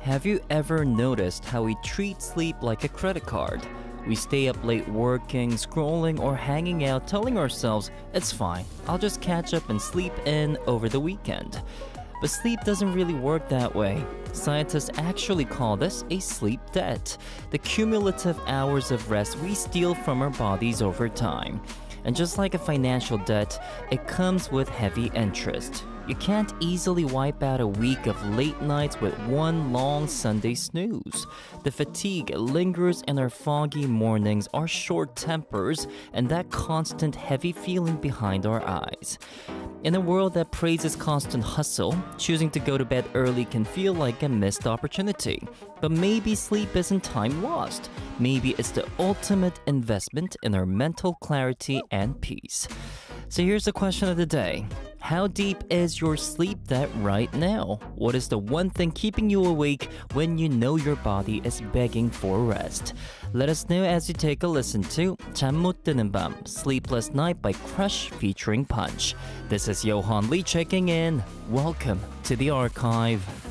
Have you ever noticed how we treat sleep like a credit card? We stay up late working, scrolling, or hanging out telling ourselves, it's fine, I'll just catch up and sleep in over the weekend. But sleep doesn't really work that way. Scientists actually call this a sleep debt, the cumulative hours of rest we steal from our bodies over time. And just like a financial debt, it comes with heavy interest. You can't easily wipe out a week of late nights with one long Sunday snooze. The fatigue lingers in our foggy mornings, our short tempers, and that constant heavy feeling behind our eyes. In a world that praises constant hustle, choosing to go to bed early can feel like a missed opportunity. But maybe sleep isn't time lost. Maybe it's the ultimate investment in our mental clarity and peace. So here's the question of the day. How deep is your sleep debt right now? What is the one thing keeping you awake when you know your body is begging for rest? Let us know as you take a listen to 잠 못 드는 밤, Sleepless Night by Crush featuring Punch. This is Johan Lee checking in. Welcome to the archive.